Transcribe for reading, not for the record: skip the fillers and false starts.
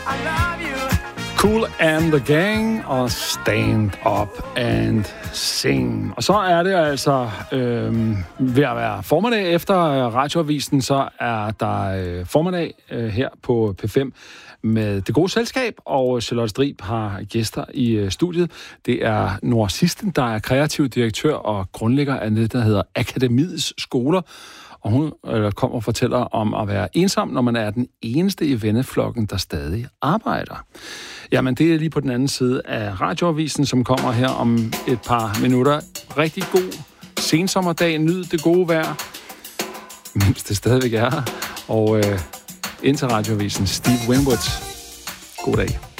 Kool and the Gang og Stand Up and Sing. Og så er det altså ved at være formiddag efter radioavisen, så er der formiddag her på P5 med Det Gode Selskab, og Charlotte Strib har gæster i studiet. Det er Nora Sisten, der er kreativ direktør og grundlægger af det, der hedder Akademiets Skoler. Og hun kommer og fortæller om at være ensom, når man er den eneste i venneflokken, der stadig arbejder. Jamen, det er lige på den anden side af radioavisen, som kommer her om et par minutter. Rigtig god sensommerdag. Nyd det gode vejr, mens det stadigvæk er her. Og indtil radioavisen, Steve Winwood. God dag.